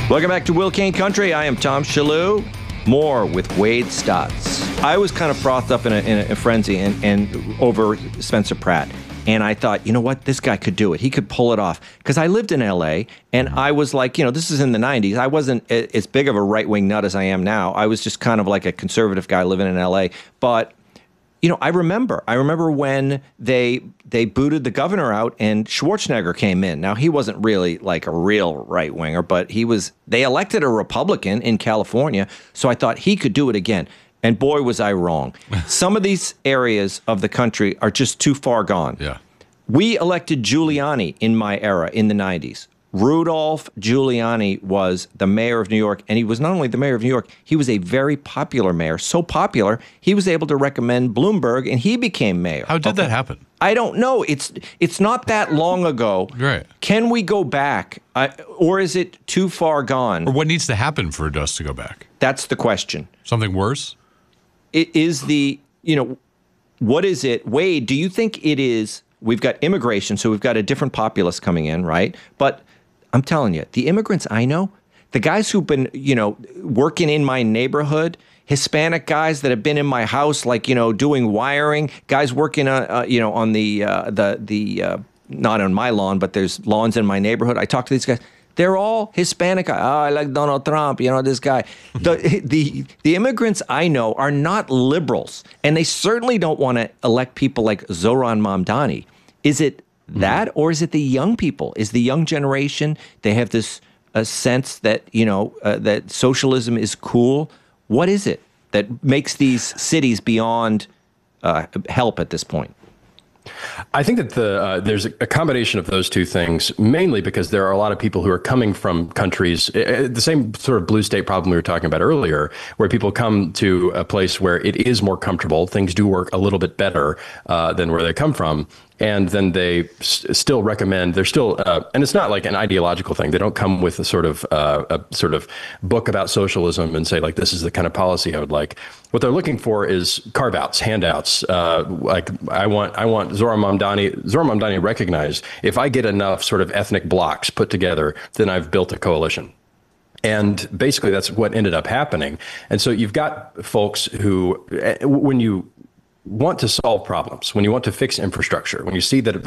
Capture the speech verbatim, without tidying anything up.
Welcome back to Will Kane Country. I am Tom Shalhoub. More with Wade Stotts. I was kind of frothed up in a, in a frenzy and, and over Spencer Pratt. And I thought, you know what? This guy could do it. He could pull it off. Because I lived in L A, and I was like, you know, this is in the nineties. I wasn't as big of a right-wing nut as I am now. I was just kind of like a conservative guy living in L A. But, you know, I remember. I remember when they they booted the governor out and Schwarzenegger came in. Now, he wasn't really like a real right-winger, but he was. They elected a Republican in California, so I thought he could do it again. And boy, was I wrong. Some of these areas of the country are just too far gone. Yeah. We elected Giuliani in my era in the nineties. Rudolph Giuliani was the mayor of New York, and he was not only the mayor of New York, he was a very popular mayor. So popular, he was able to recommend Bloomberg, and he became mayor. How did okay. that happen? I don't know. It's it's not that long ago. Right. Can we go back, uh, or is it too far gone? Or what needs to happen for us to go back? That's the question. Something worse? It is the, you know, what is it? Wade, do you think it is, we've got immigration, so we've got a different populace coming in, right? But I'm telling you, the immigrants I know, the guys who've been, you know, working in my neighborhood, Hispanic guys that have been in my house, like, you know, doing wiring, guys working, uh, uh, you know, on the, uh, the, the uh, not on my lawn, but there's lawns in my neighborhood. I talk to these guys. They're all Hispanic. Oh, I like Donald Trump, you know, this guy. The, the, the immigrants I know are not liberals, and they certainly don't want to elect people like Zoran Mamdani. Is it that, or is it the young people? Is the young generation, they have this a sense that, you know, uh, that socialism is cool? What is it that makes these cities beyond uh, help at this point? I think that the uh, there's a combination of those two things, mainly because there are a lot of people who are coming from countries, uh, the same sort of blue state problem we were talking about earlier, where people come to a place where it is more comfortable, things do work a little bit better uh, than where they come from. And then they s- still recommend, they're still, uh, and it's not like an ideological thing. They don't come with a sort of uh, a sort of book about socialism and say, like, this is the kind of policy I would like. What they're looking for is carve outs, handouts. Uh, like I want, I want Zoran Mamdani, Zoran Mamdani recognized, if I get enough sort of ethnic blocks put together, then I've built a coalition. And basically that's what ended up happening. And so you've got folks who, when you want to solve problems, when you want to fix infrastructure, when you see that